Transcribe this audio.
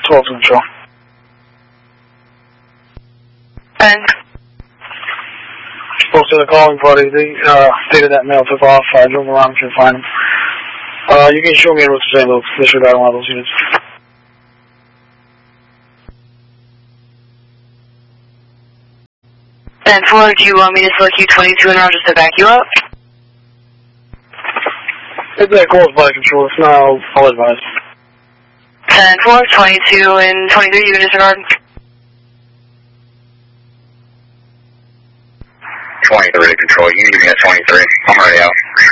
12 to control. And? Spoke to the calling party. They stated that male took off. I drove around to find him. You can show me a route to St. Luke's. Disregard one of those units. And 4, do you want me to select U22 and I'll just to back you up? If that calls by control, if not, I'll advise. 10-4, 22 and 23, you can disregard. 23 to control, you can give me a 23. I'm already out.